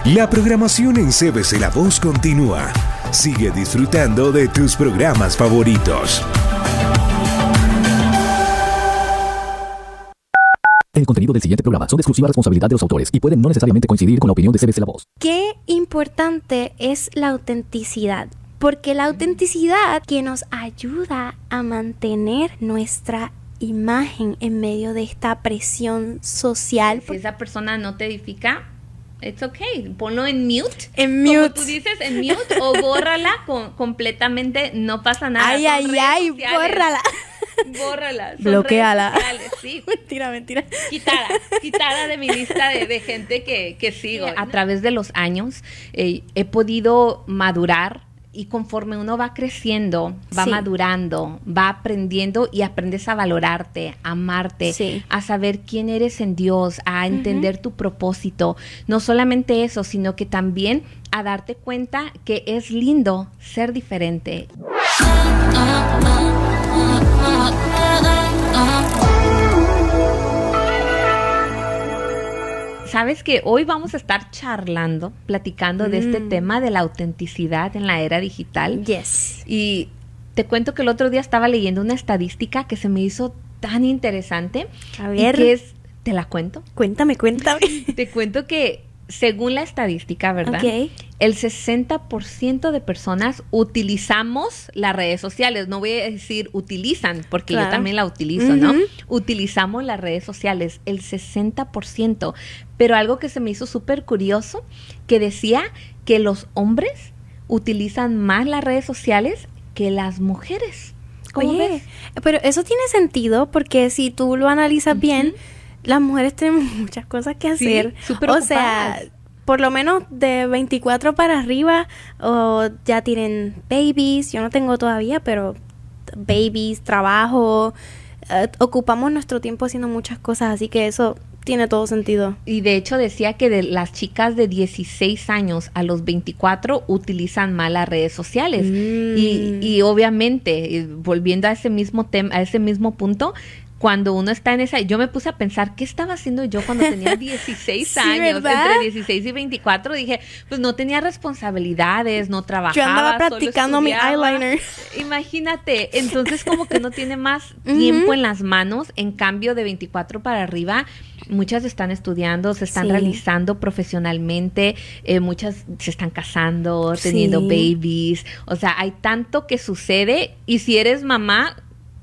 La programación en CBC La Voz continúa. Sigue disfrutando de tus programas favoritos. El contenido del siguiente programa son de exclusiva responsabilidad de los autores y pueden no necesariamente coincidir con la opinión de CBC La Voz. Qué importante es la autenticidad, porque la autenticidad que nos ayuda a mantener nuestra imagen en medio de esta presión social. Si esa persona no te edifica, it's okay, ponlo en mute. En mute. Como tú dices, en mute, o bórrala completamente, no pasa nada. Ay, bórrala. Bórrala. Bloquéala. Sí. Mentira. Quitada de mi lista de gente que sigo. A través de los años he podido madurar. Y conforme uno va creciendo, va madurando, va aprendiendo y aprendes a valorarte, a amarte, a saber quién eres en Dios, a entender tu propósito. No solamente eso, sino que también a darte cuenta que es lindo ser diferente. Sabes que hoy vamos a estar platicando de este tema de la autenticidad en la era digital. Yes. Y te cuento que el otro día estaba leyendo una estadística que se me hizo tan interesante. A ver. Y que es, ¿te la cuento? Cuéntame. Te cuento que según la estadística, ¿verdad? Okay. El 60% de personas utilizamos las redes sociales. No voy a decir utilizan, porque yo también la utilizo, ¿no? Utilizamos las redes sociales, el 60%. Pero algo que se me hizo súper curioso, que decía que los hombres utilizan más las redes sociales que las mujeres. ¿Cómo ves? Pero eso tiene sentido, porque si tú lo analizas bien, las mujeres tenemos muchas cosas que hacer. Sí, súper ocupadas. O sea, por lo menos de 24 para arriba, o ya tienen babies. Yo no tengo todavía, pero babies, trabajo. Ocupamos nuestro tiempo haciendo muchas cosas, así que eso tiene todo sentido. Y de hecho decía que de las chicas de 16 años a los 24 utilizan más las redes sociales. Y obviamente, volviendo a ese mismo tema, a ese mismo punto, cuando uno está en esa, yo me puse a pensar, ¿qué estaba haciendo yo cuando tenía 16 años? ¿Verdad? Entre 16 y 24, dije, pues no tenía responsabilidades, no trabajaba. Yo andaba practicando mi eyeliner. Imagínate, entonces como que no tiene más tiempo en las manos. En cambio, de 24 para arriba, muchas están estudiando, se están realizando profesionalmente, muchas se están casando, teniendo babies. O sea, hay tanto que sucede, y si eres mamá,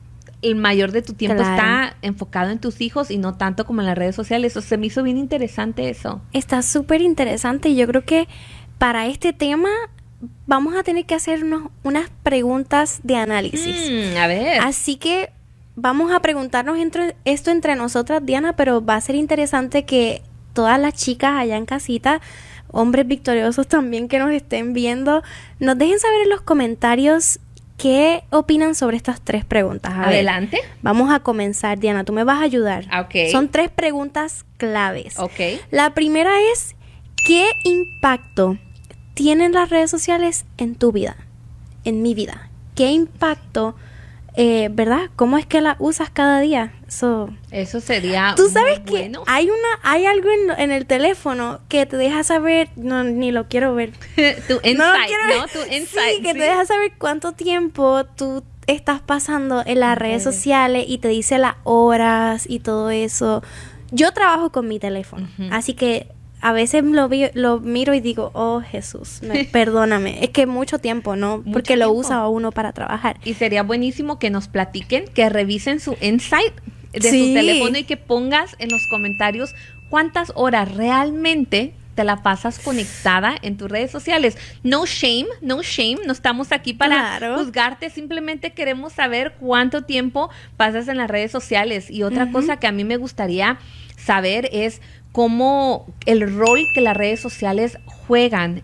el mayor de tu tiempo está enfocado en tus hijos y no tanto como en las redes sociales. O sea, se me hizo bien interesante eso. Está súper interesante, y yo creo que para este tema vamos a tener que hacernos unas preguntas de análisis. A ver. Así que vamos a preguntarnos esto entre nosotras, Diana, pero va a ser interesante que todas las chicas allá en casita, hombres victoriosos también que nos estén viendo, nos dejen saber en los comentarios ¿qué opinan sobre estas 3 preguntas? Adelante. Vamos a comenzar, Diana. Tú me vas a ayudar. Okay. Son 3 preguntas claves. Okay. La primera es, ¿qué impacto tienen las redes sociales en tu vida? En mi vida. ¿Qué impacto, verdad? ¿Cómo es que las usas cada día? Eso sería Tú sabes muy que bueno. hay algo en el teléfono que te deja saber, no, ni lo quiero ver. Tu insight, ¿no? Tu insight. Sí, que te deja saber cuánto tiempo tú estás pasando en las redes sociales, y te dice las horas y todo eso. Yo trabajo con mi teléfono, así que a veces lo miro y digo, oh Jesús, perdóname. Es que mucho tiempo, ¿no? Porque lo usa uno para trabajar. Y sería buenísimo que nos platiquen, que revisen su insight de su teléfono, y que pongas en los comentarios cuántas horas realmente te la pasas conectada en tus redes sociales. No shame, no estamos aquí para juzgarte, simplemente queremos saber cuánto tiempo pasas en las redes sociales. Y otra cosa que a mí me gustaría saber es cómo el rol que las redes sociales juegan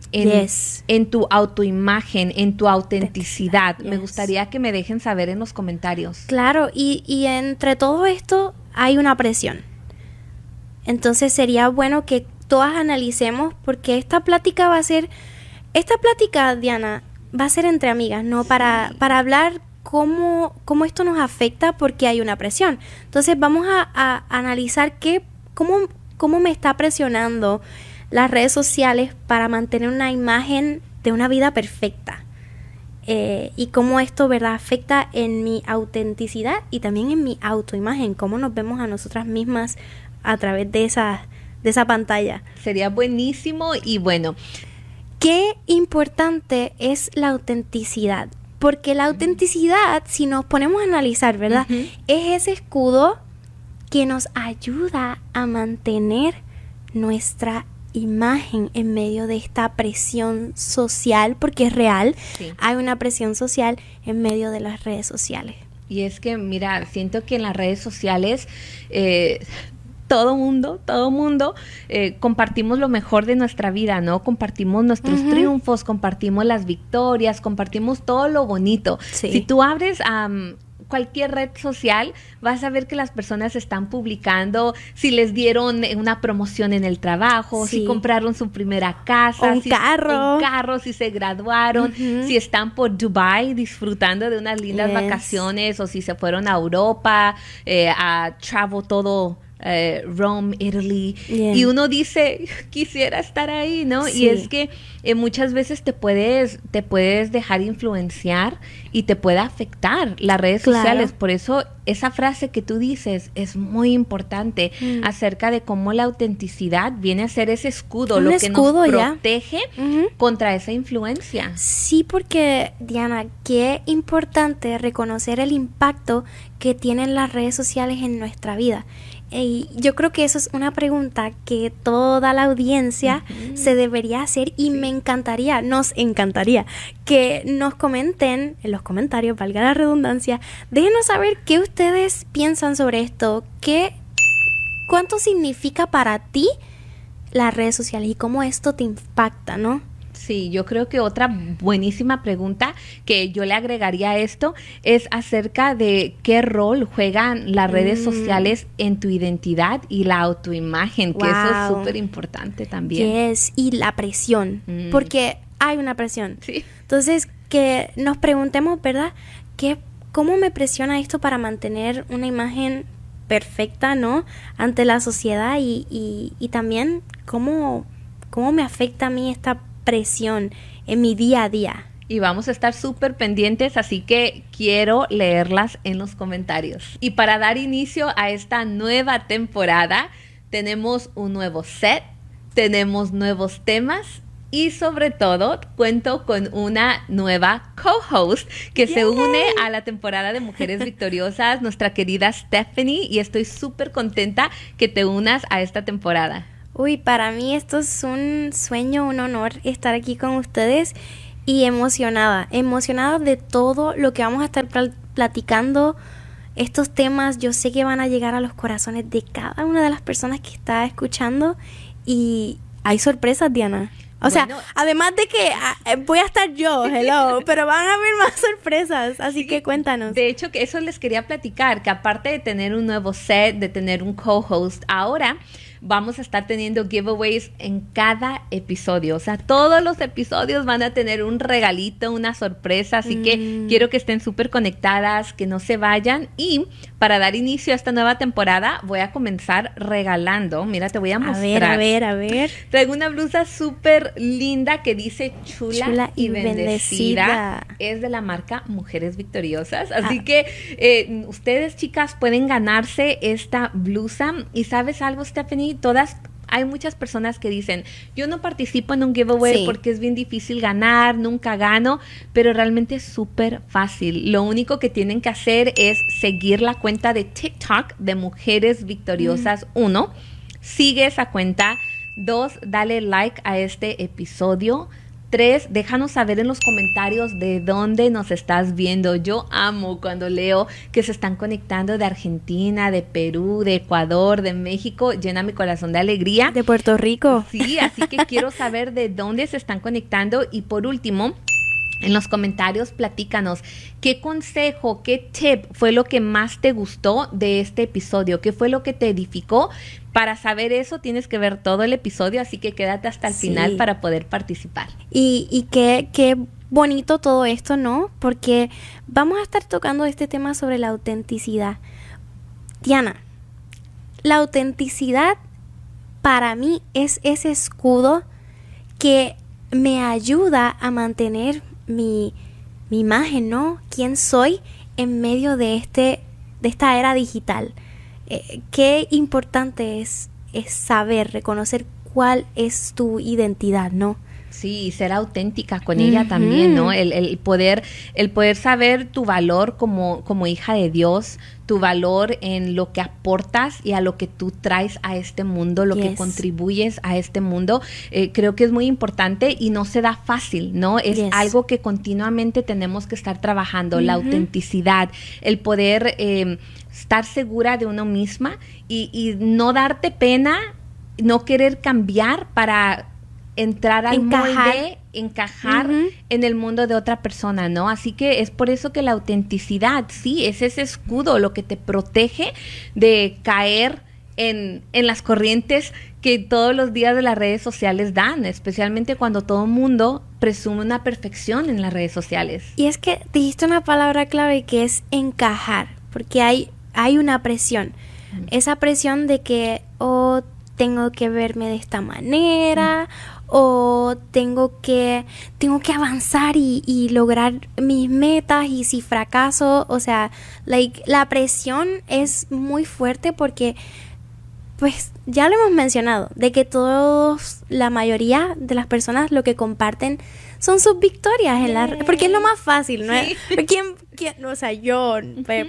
en tu autoimagen, en tu autenticidad. Me gustaría que me dejen saber en los comentarios. Claro, y entre todo esto hay una presión. Entonces sería bueno que todas analicemos, porque esta plática, Diana, va a ser entre amigas, ¿no? Para hablar cómo esto nos afecta, porque hay una presión. Entonces vamos a analizar cómo me está presionando las redes sociales para mantener una imagen de una vida perfecta. Y cómo esto, ¿verdad?, afecta en mi autenticidad y también en mi autoimagen, cómo nos vemos a nosotras mismas a través de esa pantalla. Sería buenísimo. Y bueno, qué importante es la autenticidad, porque la autenticidad, si nos ponemos a analizar, ¿verdad?, es ese escudo que nos ayuda a mantener nuestra imagen en medio de esta presión social, porque es real, hay una presión social en medio de las redes sociales. Y es que, mira, siento que en las redes sociales todo mundo compartimos lo mejor de nuestra vida, ¿no? Compartimos nuestros triunfos, compartimos las victorias, compartimos todo lo bonito. Sí. Si tú abres cualquier red social, vas a ver que las personas están publicando si les dieron una promoción en el trabajo, si compraron su primera casa, un carro, si se graduaron, si están por Dubai disfrutando de unas lindas vacaciones, o si se fueron a Europa, a travel todo, Rome, Italy, y uno dice, quisiera estar ahí, ¿no? Sí. Y es que muchas veces te puedes dejar influenciar y te puede afectar las redes sociales. Por eso esa frase que tú dices es muy importante acerca de cómo la autenticidad viene a ser ese escudo, lo que nos protege contra esa influencia. Sí, porque, Diana, qué importante reconocer el impacto que tienen las redes sociales en nuestra vida. Y yo creo que eso es una pregunta que toda la audiencia se debería hacer, y nos encantaría que nos comenten en los comentarios, valga la redundancia, déjenos saber qué ustedes piensan sobre esto, cuánto significa para ti las redes sociales y cómo esto te impacta, ¿no? Sí, yo creo que otra buenísima pregunta que yo le agregaría a esto es acerca de qué rol juegan las redes sociales en tu identidad y la autoimagen, que eso es súper importante también. Yes, y la presión, porque hay una presión. Sí. Entonces, que nos preguntemos, ¿verdad?, ¿cómo me presiona esto para mantener una imagen perfecta, ¿no?, ante la sociedad, y también cómo me afecta a mí esta presión en mi día a día. Y vamos a estar súper pendientes, así que quiero leerlas en los comentarios. Y para dar inicio a esta nueva temporada, tenemos un nuevo set, tenemos nuevos temas y sobre todo cuento con una nueva co-host que se une a la temporada de Mujeres Victoriosas, nuestra querida Stephanie, y estoy súper contenta que te unas a esta temporada. Uy, para mí esto es un sueño, un honor estar aquí con ustedes, y emocionada de todo lo que vamos a estar platicando. Estos temas yo sé que van a llegar a los corazones de cada una de las personas que está escuchando, y hay sorpresas, Diana. O sea, además de que voy a estar yo, pero van a haber más sorpresas, así que cuéntanos. De hecho, que eso les quería platicar, que aparte de tener un nuevo set, de tener un co-host, ahora vamos a estar teniendo giveaways en cada episodio. O sea, todos los episodios van a tener un regalito, una sorpresa, así que quiero que estén súper conectadas, que no se vayan. Y para dar inicio a esta nueva temporada, voy a comenzar regalando. Mira, te voy a mostrar. A ver. Traigo una blusa súper linda que dice chula y bendecida. Es de la marca Mujeres Victoriosas. Así que ustedes, chicas, pueden ganarse esta blusa. ¿Y sabes algo, Stephanie? Hay muchas personas que dicen, yo no participo en un giveaway porque es bien difícil ganar, nunca gano, pero realmente es súper fácil. Lo único que tienen que hacer es seguir la cuenta de TikTok de Mujeres Victoriosas. 1, sigue esa cuenta. 2, dale like a este episodio. 3, déjanos saber en los comentarios de dónde nos estás viendo. Yo amo cuando leo que se están conectando de Argentina, de Perú, de Ecuador, de México. Llena mi corazón de alegría. De Puerto Rico. Sí, así que quiero saber de dónde se están conectando. Y por último, en los comentarios platícanos qué consejo, qué tip fue lo que más te gustó de este episodio, qué fue lo que te edificó. Para saber eso tienes que ver todo el episodio, así que quédate hasta el final para poder participar. Y qué bonito todo esto, ¿no? Porque vamos a estar tocando este tema sobre la autenticidad. Diana, la autenticidad para mí es ese escudo que me ayuda a mantener mi imagen, ¿no? ¿Quién soy en medio de esta era digital? Qué importante es saber, reconocer cuál es tu identidad, ¿no? Sí, y ser auténtica con ella también, ¿no? El poder saber tu valor como hija de Dios, tu valor en lo que aportas y a lo que tú traes a este mundo, lo que contribuyes a este mundo, creo que es muy importante y no se da fácil, ¿no? Es algo que continuamente tenemos que estar trabajando, la autenticidad, el poder estar segura de uno misma y no darte pena, no querer cambiar para entrar al molde, encajar en el mundo de otra persona, ¿no? Así que es por eso que la autenticidad, sí, es ese escudo lo que te protege de caer en las corrientes que todos los días de las redes sociales dan, especialmente cuando todo el mundo presume una perfección en las redes sociales. Y es que dijiste una palabra clave que es encajar, porque hay una presión, esa presión de que tengo que verme de esta manera, o tengo que avanzar y lograr mis metas, y si fracaso, o sea, la presión es muy fuerte porque, pues, ya lo hemos mencionado, de que la mayoría de las personas lo que comparten son sus victorias porque es lo más fácil, ¿no? Sí. ¿Quién? O sea, yo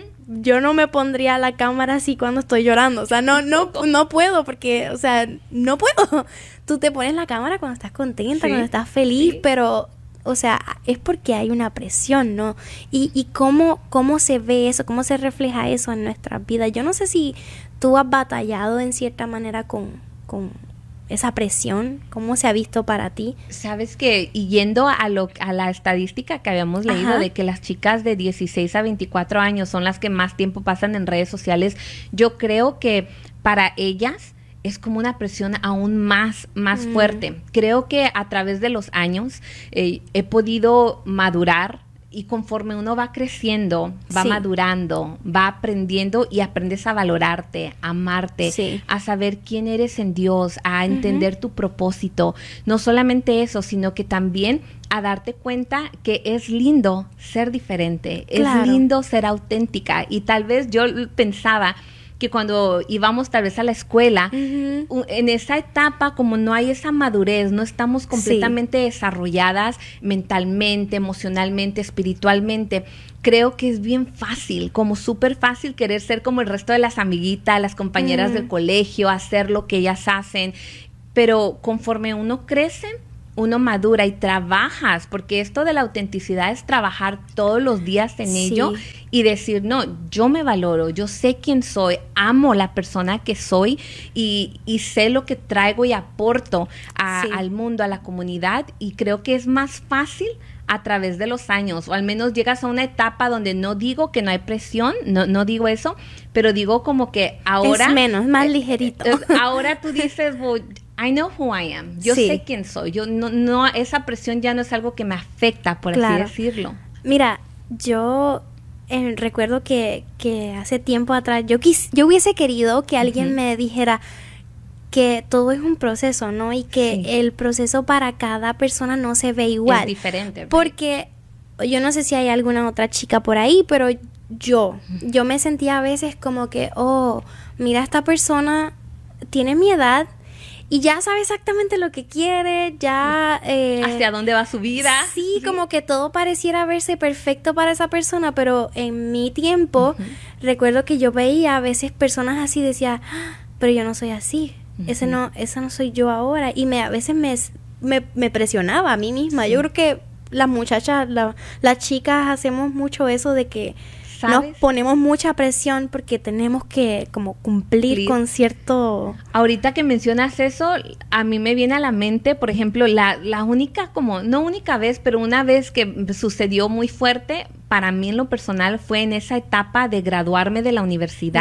no me pondría la cámara así cuando estoy llorando, o sea, no puedo, porque, o sea, no puedo. Tú te pones la cámara cuando estás contenta, cuando estás feliz, pero, o sea, es porque hay una presión, ¿no? Y cómo se ve eso, cómo se refleja eso en nuestras vidas. Yo no sé si tú has batallado en cierta manera con esa presión, ¿cómo se ha visto para ti? Sabes que, y yendo a la estadística que habíamos leído de que las chicas de 16 a 24 años son las que más tiempo pasan en redes sociales, yo creo que para ellas es como una presión aún más fuerte. Creo que a través de los años he podido madurar, y conforme uno va creciendo, va madurando, va aprendiendo y aprendes a valorarte, a amarte, a saber quién eres en Dios, a entender tu propósito. No solamente eso, sino que también a darte cuenta que es lindo ser diferente, es lindo ser auténtica. Y tal vez yo pensaba que cuando íbamos tal vez a la escuela, en esa etapa, como no hay esa madurez, no estamos completamente desarrolladas mentalmente, emocionalmente, espiritualmente, creo que es bien fácil, como súper fácil querer ser como el resto de las amiguitas, las compañeras del colegio, hacer lo que ellas hacen, pero conforme uno crece, uno madura y trabajas, porque esto de la autenticidad es trabajar todos los días en ello y decir, no, yo me valoro, yo sé quién soy, amo la persona que soy y sé lo que traigo y aporto al mundo, a la comunidad, y creo que es más fácil a través de los años, o al menos llegas a una etapa donde no digo que no hay presión, no digo eso, pero digo como que ahora... Es más ligerito. Ahora tú dices, I know who I am. Yo sé quién soy. Yo no, esa presión ya no es algo que me afecta, por así decirlo. Mira, yo recuerdo que hace tiempo atrás yo hubiese querido que alguien me dijera que todo es un proceso, ¿no? Y que el proceso para cada persona no se ve igual. Es diferente. ¿Verdad? Porque yo no sé si hay alguna otra chica por ahí, pero yo me sentía a veces como que, mira, esta persona tiene mi edad y ya sabe exactamente lo que quiere, ya... hacia dónde va su vida. Sí, como que todo pareciera verse perfecto para esa persona, pero en mi tiempo recuerdo que yo veía a veces personas así, decía, pero yo no soy así, esa no soy yo ahora, y a veces me presionaba a mí misma. Yo creo que las muchachas, las chicas hacemos mucho eso de que nos ponemos mucha presión porque tenemos que como cumplir con cierto... Ahorita que mencionas eso, a mí me viene a la mente, por ejemplo, la única, como, no única vez, pero una vez que sucedió muy fuerte, para mí en lo personal, fue en esa etapa de graduarme de la universidad.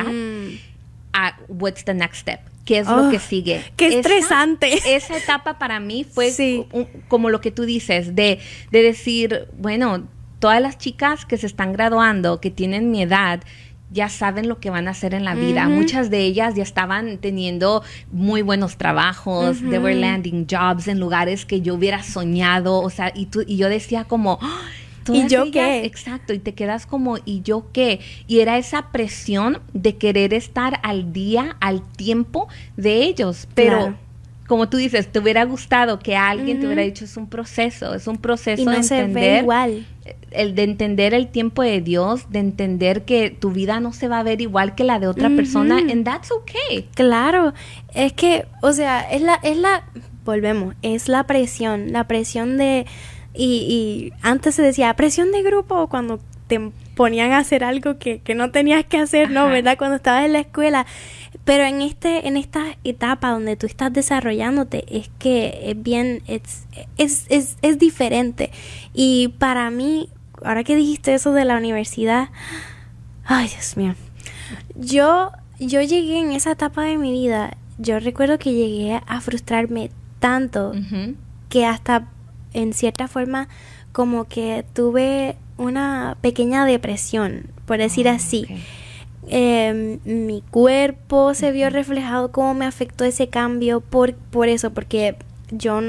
What's the next step? ¿Qué es lo que sigue? ¡Qué estresante! Esa etapa para mí fue como lo que tú dices, de decir, bueno, todas las chicas que se están graduando, que tienen mi edad, ya saben lo que van a hacer en la vida. Muchas de ellas ya estaban teniendo muy buenos trabajos. They were landing jobs en lugares que yo hubiera soñado. O sea, y yo decía como... ¿Y yo qué? Exacto, y te quedas como, ¿y yo qué? Y era esa presión de querer estar al día, al tiempo de ellos. Pero, claro, como tú dices, te hubiera gustado que alguien te hubiera dicho, es un proceso y no de se ve entender, igual. el de entender el tiempo de Dios, de entender que tu vida no se va a ver igual que la de otra persona, and that's okay. Claro, es que, o sea, volvemos, es la presión de... Y antes se decía presión de grupo cuando te ponían a hacer algo que no tenías que hacer, ¿no? ¿Verdad? Cuando estabas en la escuela. Pero en esta etapa donde tú estás desarrollándote, es que es bien, es diferente. Y para mí, ahora que dijiste eso de la universidad, ay, Dios mío. Yo llegué en esa etapa de mi vida, yo recuerdo que llegué a frustrarme tanto que hasta en cierta forma como que tuve una pequeña depresión, por decir así. Okay. Mi cuerpo se vio reflejado, cómo me afectó ese cambio por eso, porque yo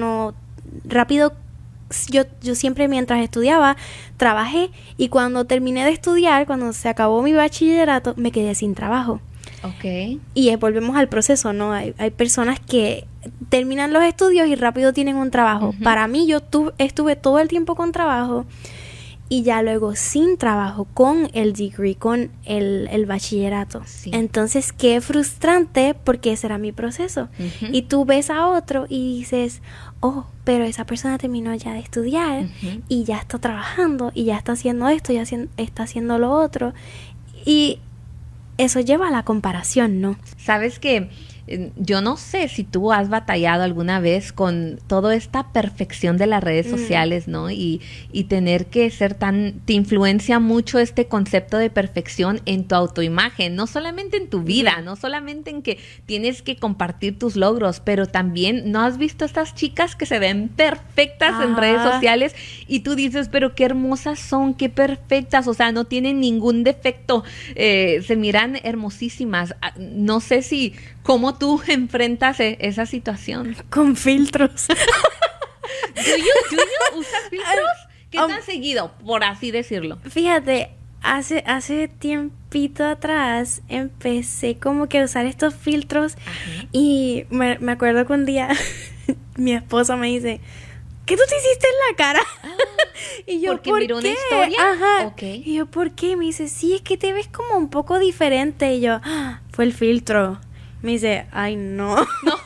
siempre mientras estudiaba, trabajé, y cuando terminé de estudiar, cuando se acabó mi bachillerato, me quedé sin trabajo. Okay. Y volvemos al proceso, ¿no? Hay personas que terminan los estudios y rápido tienen un trabajo. Para mí, yo estuve todo el tiempo con trabajo y ya luego sin trabajo, con el degree, con el bachillerato. Sí. Entonces, qué frustrante, porque ese era mi proceso. Y tú ves a otro y dices, oh, pero esa persona terminó ya de estudiar y ya está trabajando y ya está haciendo esto, ya está haciendo lo otro. Y eso lleva a la comparación, ¿no? Sabes que yo no sé si tú has batallado alguna vez con toda esta perfección de las redes sociales, ¿no? Y tener que ser te influencia mucho este concepto de perfección en tu autoimagen, no solamente en tu vida, no solamente en que tienes que compartir tus logros, pero también, ¿no has visto estas chicas que se ven perfectas en redes sociales? Y tú dices, pero qué hermosas son, qué perfectas, o sea, no tienen ningún defecto, se miran hermosísimas. No sé cómo tú enfrentas esa situación. Con filtros. ¿Tú usas filtros? ¿Qué tan seguido, por así decirlo? Fíjate, hace tiempito atrás empecé como que a usar estos filtros. Y me acuerdo que un día mi esposa me dice, ¿qué tú te hiciste en la cara? Y yo, ¿porque miró una historia? Okay. Y yo, ¿por qué? Me dice, sí, es que te ves como un poco diferente. Y yo, fue el filtro. Me dice, ay, no.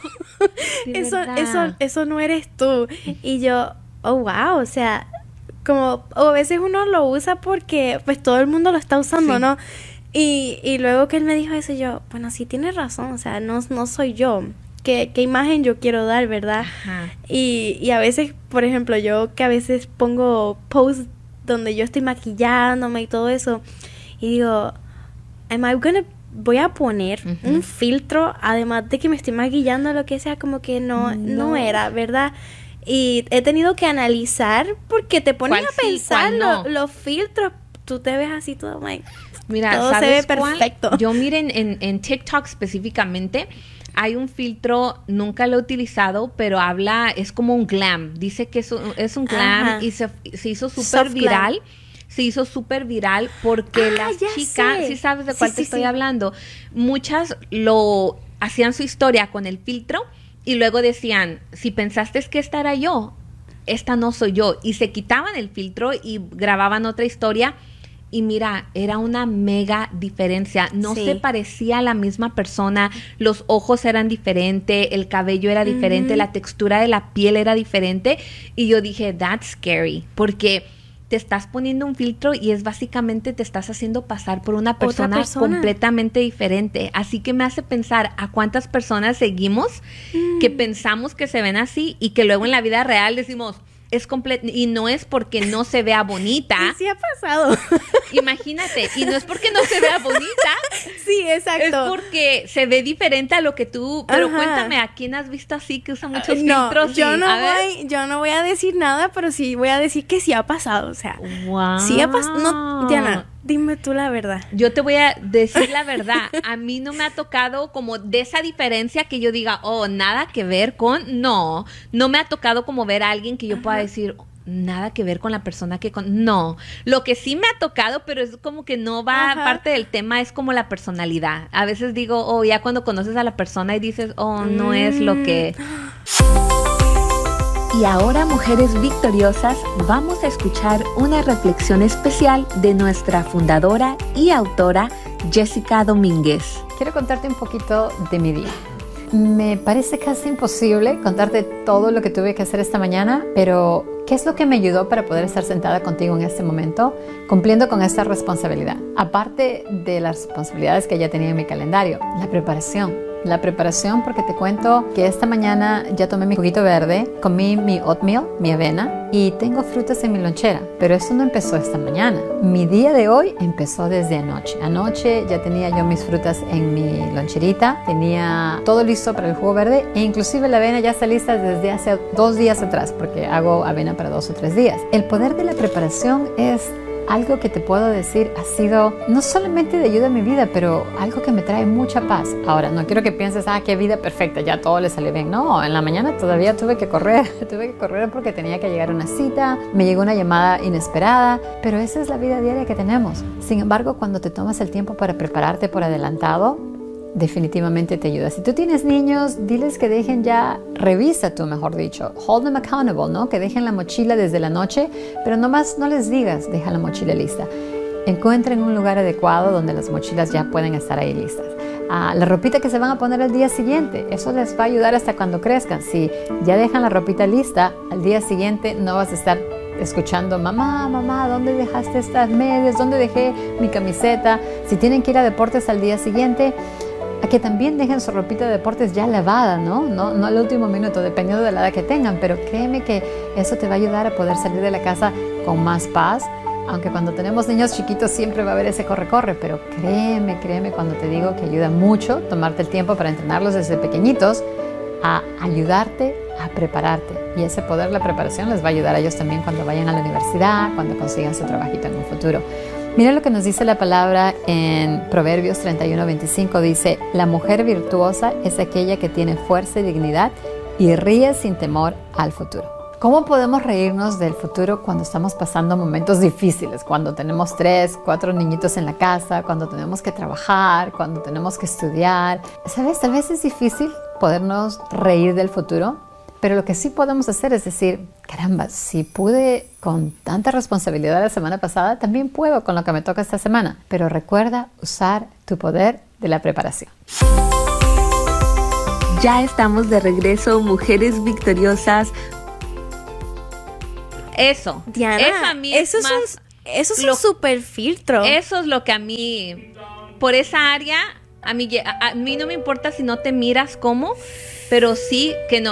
Eso no eres tú. Y yo, oh, wow, o sea, como a veces uno lo usa porque pues todo el mundo lo está usando, ¿no? Y luego que él me dijo eso, yo, bueno, sí tienes razón, o sea, no soy yo. ¿Qué imagen yo quiero dar, verdad? Y a veces, por ejemplo, yo que a veces pongo posts donde yo estoy maquillándome y todo eso, y digo, voy a poner un filtro, además de que me estoy maquillando, lo que sea, como que no era, ¿verdad? Y he tenido que analizar, porque te pones a pensar los filtros, tú te ves así todo, mira, todo se ve perfecto. Yo miren en TikTok específicamente, hay un filtro, nunca lo he utilizado, pero es como un glam, dice que es un glam, y se hizo súper viral. Se hizo súper viral porque las chicas, ¿sí sabes de cuál te estoy hablando? Muchas lo hacían su historia con el filtro y luego decían, si pensaste que esta era yo, esta no soy yo. Y se quitaban el filtro y grababan otra historia y mira, era una mega diferencia. No se parecía a la misma persona, los ojos eran diferentes, el cabello era diferente, la textura de la piel era diferente. Y yo dije, that's scary, porque te estás poniendo un filtro y es básicamente te estás haciendo pasar por una persona completamente diferente. Así que me hace pensar a cuántas personas seguimos que pensamos que se ven así y que luego en la vida real decimos, es completo, y no es porque no se vea bonita. Sí ha pasado. Imagínate, y no es porque no se vea bonita. Sí, exacto. Es porque se ve diferente a lo que tú. Pero cuéntame, ¿a quién has visto así que usa muchos filtros? Yo no voy a decir nada, pero sí voy a decir que sí ha pasado. O sea, wow. Sí ha pasado. No, Diana, Dime tú la verdad. Yo te voy a decir la verdad. A mí no me ha tocado como de esa diferencia que yo diga, oh, nada que ver con... No me ha tocado como ver a alguien que yo pueda decir, nada que ver con la persona que... No. Lo que sí me ha tocado, pero es como que no va... Parte del tema es como la personalidad. A veces digo, oh, ya cuando conoces a la persona y dices, oh, no es lo que... Y ahora, mujeres victoriosas, vamos a escuchar una reflexión especial de nuestra fundadora y autora, Jessica Domínguez. Quiero contarte un poquito de mi día. Me parece casi imposible contarte todo lo que tuve que hacer esta mañana, pero ¿qué es lo que me ayudó para poder estar sentada contigo en este momento, cumpliendo con esta responsabilidad? Aparte de las responsabilidades que ya tenía en mi calendario, la preparación, porque te cuento que esta mañana ya tomé mi juguito verde, comí mi oatmeal, mi avena, y tengo frutas en mi lonchera. Pero eso no empezó esta mañana. Mi día de hoy empezó desde anoche. Anoche ya tenía yo mis frutas en mi loncherita, tenía todo listo para el jugo verde, e inclusive la avena ya está lista desde hace 2 días atrás, porque hago avena para 2 o 3 días. El poder de la preparación es algo que te puedo decir ha sido no solamente de ayuda en mi vida, pero algo que me trae mucha paz. Ahora, no quiero que pienses, qué vida perfecta, ya todo le sale bien. No, en la mañana todavía tuve que correr porque tenía que llegar a una cita, me llegó una llamada inesperada, pero esa es la vida diaria que tenemos. Sin embargo, cuando te tomas el tiempo para prepararte por adelantado, definitivamente te ayuda. Si tú tienes niños, diles que dejen ya, revisa tú, mejor dicho, hold them accountable, ¿no? Que dejen la mochila desde la noche, pero nomás no les digas, deja la mochila lista. Encuentren un lugar adecuado donde las mochilas ya pueden estar ahí listas. La ropita que se van a poner al día siguiente, eso les va a ayudar hasta cuando crezcan. Si ya dejan la ropita lista, al día siguiente no vas a estar escuchando, mamá, ¿dónde dejaste estas medias? ¿Dónde dejé mi camiseta? Si tienen que ir a deportes al día siguiente, a que también dejen su ropita de deportes ya lavada, ¿no? No al último minuto, dependiendo de la edad que tengan, pero créeme que eso te va a ayudar a poder salir de la casa con más paz, aunque cuando tenemos niños chiquitos siempre va a haber ese corre, pero créeme cuando te digo que ayuda mucho tomarte el tiempo para entrenarlos desde pequeñitos a ayudarte a prepararte, y ese poder, la preparación, les va a ayudar a ellos también cuando vayan a la universidad, cuando consigan su trabajito en un futuro. Mira lo que nos dice la palabra en Proverbios 31:25, dice, la mujer virtuosa es aquella que tiene fuerza y dignidad y ríe sin temor al futuro. ¿Cómo podemos reírnos del futuro cuando estamos pasando momentos difíciles? Cuando tenemos 3, 4 niñitos en la casa, cuando tenemos que trabajar, cuando tenemos que estudiar. ¿Sabes? Tal vez es difícil podernos reír del futuro, pero lo que sí podemos hacer es decir, caramba, si pude con tanta responsabilidad la semana pasada, también puedo con lo que me toca esta semana. Pero recuerda usar tu poder de la preparación. Ya estamos de regreso, mujeres victoriosas. Eso, Diana, eso a mí eso es un super filtro. Eso es lo que a mí, por esa área, a mí no me importa si no te miras como, pero sí que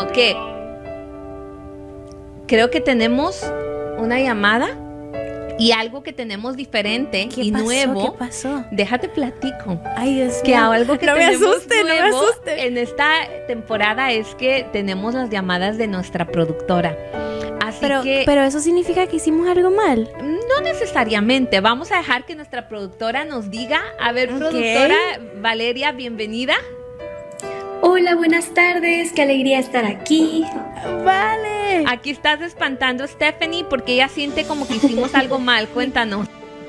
creo que tenemos una llamada y algo que tenemos diferente y nuevo. ¿Qué pasó? Déjate platico. Ay, Dios mío. Que algo que no tenemos me asuste, nuevo no me asuste. en esta temporada es que tenemos las llamadas de nuestra productora. Así pero eso significa que hicimos algo mal. No necesariamente. Vamos a dejar que nuestra productora nos diga. A ver, productora Valeria, bienvenida. Hola, buenas tardes, qué alegría estar aquí. Vale. Aquí estás espantando a Stephanie porque ella siente como que hicimos algo mal. Cuéntanos.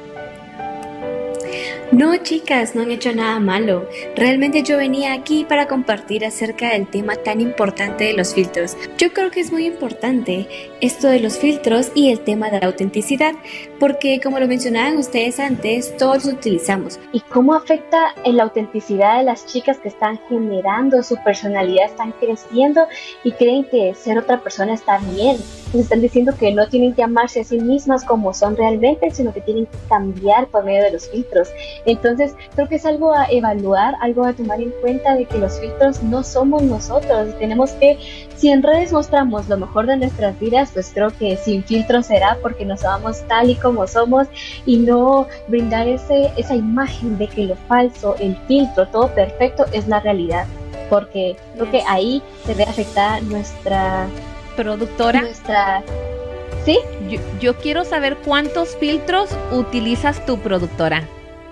No, chicas, no han hecho nada malo. Realmente yo venía aquí para compartir acerca del tema tan importante de los filtros. Yo creo que es muy importante esto de los filtros y el tema de la autenticidad, porque como lo mencionaban ustedes antes, todos los utilizamos. ¿Y cómo afecta la autenticidad de las chicas que están generando su personalidad, están creciendo y creen que ser otra persona está bien? Les están diciendo que no tienen que amarse a sí mismas como son realmente, sino que tienen que cambiar por medio de los filtros. Entonces, creo que es algo a evaluar, algo a tomar en cuenta de que los filtros no somos nosotros. Y tenemos que, si en redes mostramos lo mejor de nuestras vidas, pues creo que sin filtros será porque nos amamos tal y como somos y no brindar esa imagen de que lo falso, el filtro, todo perfecto es la realidad. Porque creo que ahí se ve afectada nuestra productora. ¿Sí? Yo quiero saber cuántos filtros utilizas tu productora.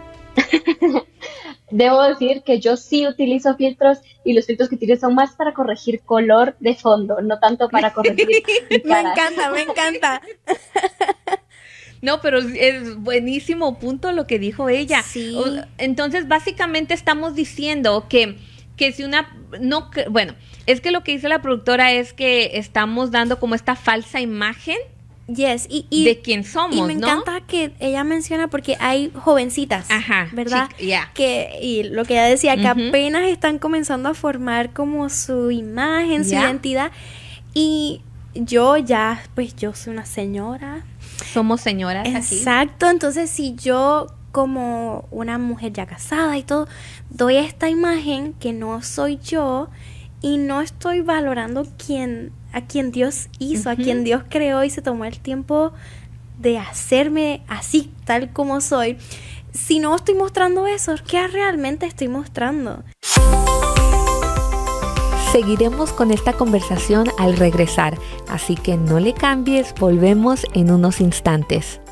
Debo decir que yo sí utilizo filtros y los filtros que utilizo son más para corregir color de fondo, no tanto para corregir mi cara. Me encanta. No, pero es buenísimo punto lo que dijo ella. Sí. Entonces, básicamente estamos diciendo que si una... no, bueno, es que lo que dice la productora es que estamos dando como esta falsa imagen Yes, y de quién somos, y me ¿no? encanta que ella menciona porque hay jovencitas, Ajá, ¿verdad? sí, yeah. Y lo que ella decía, que Ujú. apenas están comenzando a formar como su imagen, su Yeah. identidad. Y yo ya, pues yo soy una señora. Somos señoras aquí. Exacto, entonces si yo como una mujer ya casada y todo, doy esta imagen que no soy yo y no estoy valorando a quien Dios hizo, a quien Dios creó y se tomó el tiempo de hacerme así, tal como soy. Si no estoy mostrando eso, ¿qué realmente estoy mostrando? Seguiremos con esta conversación al regresar, así que no le cambies, volvemos en unos instantes.